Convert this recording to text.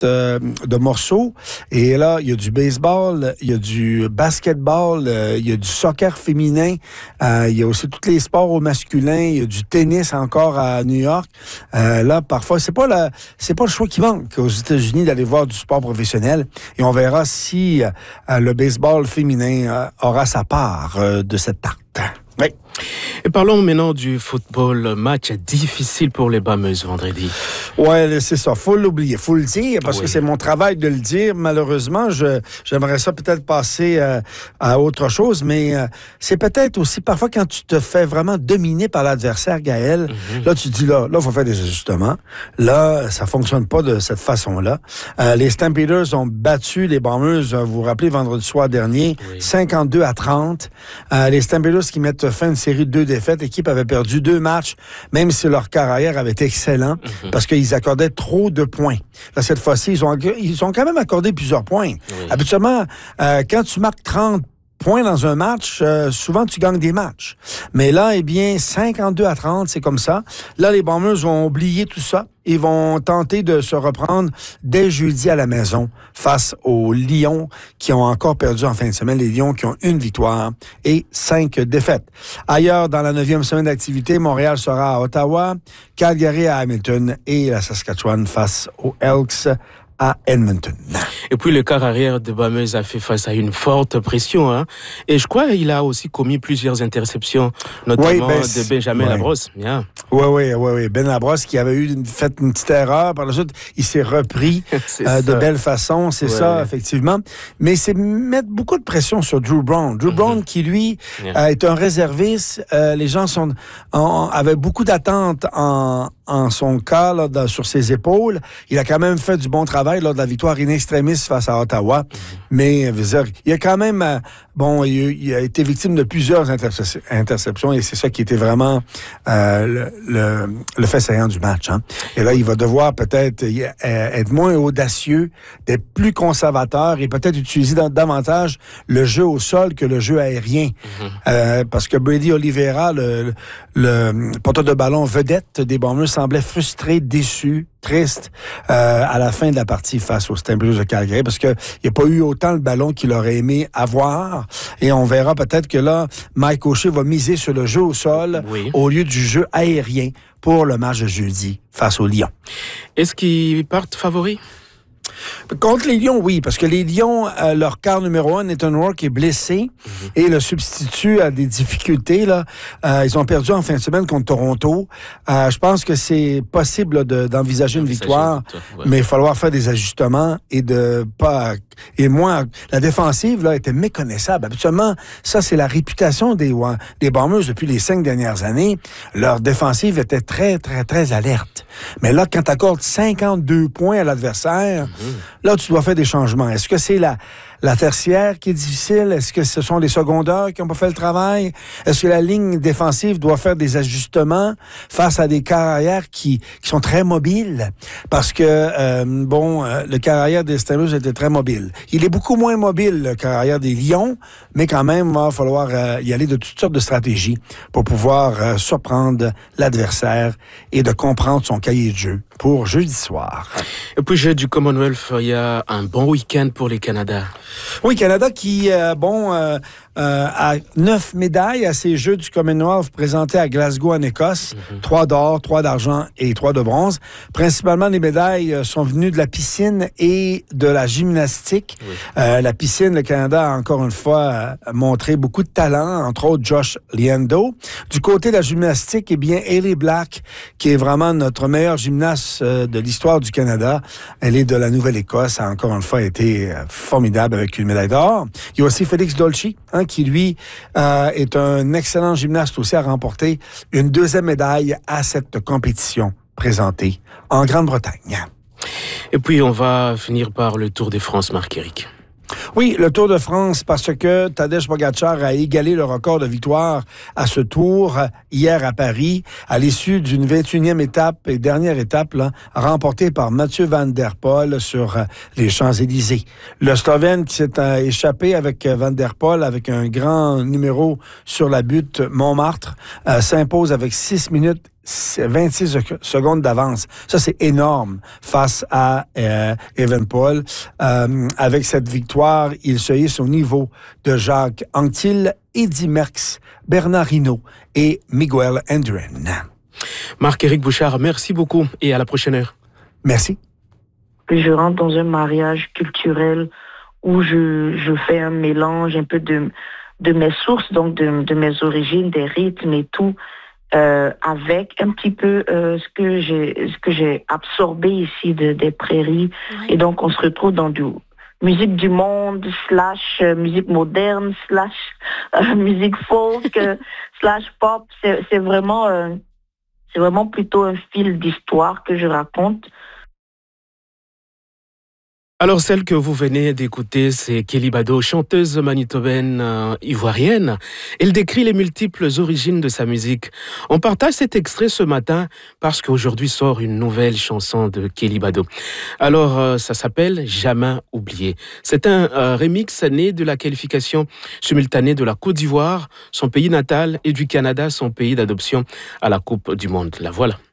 de morceaux. Et là, il y a du baseball, il y a du basketball, il y a du soccer féminin, il y a aussi tous les sports au masculin, il y a du tennis encore à New York. Là, parfois, c'est pas le choix qui manque aux États-Unis d'aller voir du sport professionnel. Et on verra si le baseball féminin aura sa part de cette tarte. Oui. Et parlons maintenant du football. Match difficile pour les Bombers vendredi. Ouais, c'est ça. Faut l'oublier. Faut le dire parce que c'est mon travail de le dire. Malheureusement, j'aimerais ça peut-être passer à autre chose, mais c'est peut-être aussi parfois quand tu te fais vraiment dominer par l'adversaire, Gaël, là, tu te dis là, faut faire des ajustements. Là, ça fonctionne pas de cette façon-là. Les Stampeders ont battu les Bombers, vous vous rappelez, vendredi soir dernier, 52-30. Les Stampeders qui mettent fin à une série de 2 défaites. L'équipe avait perdu 2 matchs, même si leur carrière avait été excellent, parce qu'ils accordaient trop de points. Là, cette fois-ci, ils ont quand même accordé plusieurs points. Habituellement, quand tu marques 30 points dans un match, souvent tu gagnes des matchs. Mais là, eh bien, 52-30, c'est comme ça. Là, les Bombers vont oublier tout ça. Ils vont tenter de se reprendre dès jeudi à la maison face aux Lions qui ont encore perdu en fin de semaine. Les Lions qui ont 1 victoire et 5 défaites. Ailleurs, dans la 9e semaine d'activité, Montréal sera à Ottawa, Calgary à Hamilton et la Saskatchewan face aux Elks à Edmonton. Et puis, le quart arrière de Bombers a fait face à une forte pression. Hein? Et je crois qu'il a aussi commis plusieurs interceptions, notamment de Benjamin Labrosse. Yeah. Oui. Ben Labrosse qui avait fait une petite erreur. Par la suite, il s'est repris de belle façon. C'est ça, effectivement. Mais c'est mettre beaucoup de pression sur Drew Brown. Drew Brown qui, lui, est un réserviste. Les gens avaient beaucoup d'attentes en son cas, là, sur ses épaules. Il a quand même fait du bon travail lors de la victoire in extremis face à Ottawa. Mais, il a quand même, il a été victime de plusieurs interceptions et c'est ça qui était vraiment le fait saillant du match. Hein. Et là, il va devoir peut-être être moins audacieux, d'être plus conservateur et peut-être utiliser davantage le jeu au sol que le jeu aérien. Parce que Brady Oliveira, le porteur de ballon vedette des Bombers, semblait frustré, déçu, triste à la fin de la partie face aux Stampeders de Calgary parce qu'il n'y a pas eu autant le ballon qu'il aurait aimé avoir. Et on verra peut-être que là, Mike O'Shea va miser sur le jeu au sol au lieu du jeu aérien pour le match de jeudi face aux Lions. Est-ce qu'ils partent favoris? Contre les Lions, oui, parce que les Lions, leur quart numéro 1, Nathan Rourke, est blessé et le substitut a des difficultés. Là. Ils ont perdu en fin de semaine contre Toronto. Je pense que c'est possible d'envisager une victoire, mais il va falloir faire des ajustements et de pas... Et moi, la défensive là était méconnaissable. Habituellement, ça, c'est la réputation des Bombers depuis les 5 dernières années. Leur défensive était très, très, très alerte. Mais là, quand tu accordes 52 points à l'adversaire, là, tu dois faire des changements. Est-ce que c'est la tertiaire qui est difficile? Est-ce que ce sont les secondaires qui n'ont pas fait le travail? Est-ce que la ligne défensive doit faire des ajustements face à des carrières qui sont très mobiles? Parce que, le carrière des Steelers était très mobile. Il est beaucoup moins mobile, le carrière des Lions, mais quand même, il va falloir y aller de toutes sortes de stratégies pour pouvoir surprendre l'adversaire et de comprendre son cahier de jeu pour jeudi soir. Et puis, jeu du Commonwealth, il y a un bon week-end pour les Canada. Oui, Canada qui, a 9 médailles à ces Jeux du Commonwealth présentés à Glasgow, en Écosse. 3 d'or, 3 d'argent et 3 de bronze. Principalement, les médailles sont venues de la piscine et de la gymnastique. La piscine, le Canada a encore une fois montré beaucoup de talent, entre autres Josh Liendo. Du côté de la gymnastique, eh bien, Hailey Black, qui est vraiment notre meilleure gymnaste de l'histoire du Canada. Elle est de la Nouvelle-Écosse, a encore une fois été formidable avec une médaille d'or. Il y a aussi Félix Dolci, qui, lui, est un excellent gymnaste aussi, a remporté une 2e médaille à cette compétition présentée en Grande-Bretagne. Et puis, on va finir par le Tour de France, Marc-Éric. Oui, le Tour de France, parce que Tadej Pogačar a égalé le record de victoire à ce Tour hier à Paris, à l'issue d'une 21e étape et dernière étape là, remportée par Mathieu Van Der Poel sur les Champs-Élysées. Le Slovène qui s'est échappé avec Van Der Poel avec un grand numéro sur la butte Montmartre s'impose avec 6 minutes 26 secondes d'avance. Ça, c'est énorme face à Evenepoel. Avec cette victoire, il se hisse au niveau de Jacques Anquetil, Eddy Merckx, Bernard Hinault et Miguel Indurain. Marc-Éric Bouchard, merci beaucoup et à la prochaine heure. Merci. Puis je rentre dans un mariage culturel où je fais un mélange un peu de mes sources, donc de mes origines, des rythmes et tout, avec un petit peu ce que j'ai absorbé ici des prairies. Ouais. Et donc on se retrouve dans du musique du monde, / musique moderne, / musique folk, / pop. C'est vraiment plutôt un fil d'histoire que je raconte. Alors, celle que vous venez d'écouter, c'est Kelly Bado, chanteuse manitobaine ivoirienne. Elle décrit les multiples origines de sa musique. On partage cet extrait ce matin parce qu'aujourd'hui sort une nouvelle chanson de Kelly Bado. Alors, ça s'appelle « Jamais oublié ». C'est un remix né de la qualification simultanée de la Côte d'Ivoire, son pays natal, et du Canada, son pays d'adoption, à la Coupe du Monde. La voilà.